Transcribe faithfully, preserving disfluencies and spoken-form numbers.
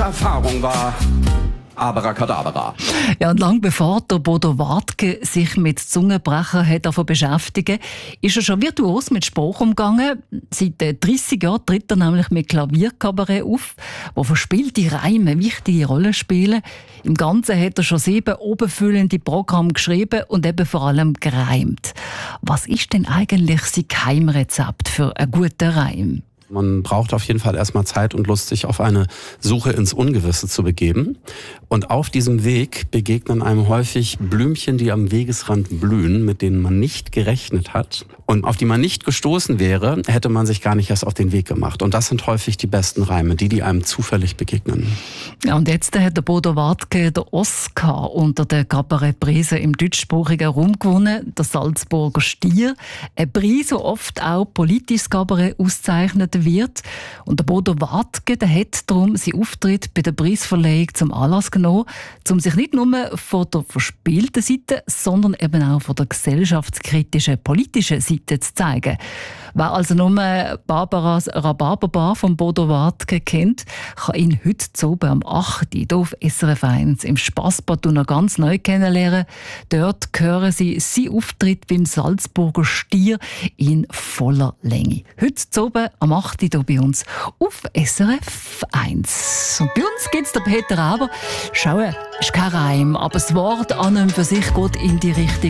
Erfahrung war Abracadabra. Ja, und lang bevor der Bodo Wartke sich mit Zungenbrecher hat davon beschäftigen, ist er schon virtuos mit Sprache umgegangen. Seit dreissig Jahren tritt er nämlich mit Klavierkabarett auf, wo verspielte Reime eine wichtige Rolle spielen. Im Ganzen hat er schon sieben obenfüllende Programme geschrieben und eben vor allem gereimt. Was ist denn eigentlich sein Geheimrezept für einen guten Reim? Man braucht auf jeden Fall erstmal Zeit und Lust, sich auf eine Suche ins Ungewisse zu begeben. Und auf diesem Weg begegnen einem häufig Blümchen, die am Wegesrand blühen, mit denen man nicht gerechnet hat und auf die man nicht gestoßen wäre, hätte man sich gar nicht erst auf den Weg gemacht. Und das sind häufig die besten Reime, die, die einem zufällig begegnen. Ja, und jetzt hat der Bodo Wartke den Oscar unter den Kabarettpreisen im deutschsprachigen Raum gewonnen, der Salzburger Stier. Ein Preis, der oft auch politisches Kabarett auszeichnet wird. Und der Bodo Wartke, der hat darum seinen Auftritt bei der Preisverleihung zum Anlass genommen, um sich nicht nur von der verspielten Seite, sondern eben auch von der gesellschaftskritischen, politischen Seite zu zeigen. Wer also nur Barbaras Rhabarberbar von Bodo Wartke kennt, kann ihn heute oben am acht Uhr hier auf S R F eins im Spassbad noch ganz neu kennenlernen. Dort hören Sie seinen Auftritt beim Salzburger Stier in voller Länge. Heute oben am acht Uhr hier bei uns auf S R F eins. Und bei uns gibt es den Peter Aber. Schauen, ist kein Reim, aber das Wort an und für sich geht in die Richtung